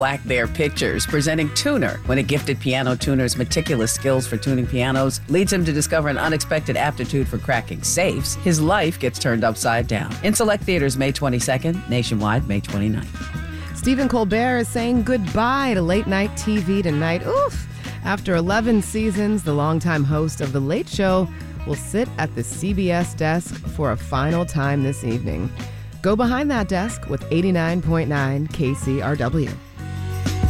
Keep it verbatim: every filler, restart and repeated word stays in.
Black Bear Pictures, presenting Tuner. When a gifted piano tuner's meticulous skills for tuning pianos leads him to discover an unexpected aptitude for cracking safes, his life gets turned upside down. In select theaters May twenty-second, nationwide May twenty-ninth. Stephen Colbert is saying goodbye to late-night T V tonight. Oof! After eleven seasons, the longtime host of The Late Show will sit at the C B S desk for a final time this evening. Go behind that desk with eighty-nine point nine K C R W.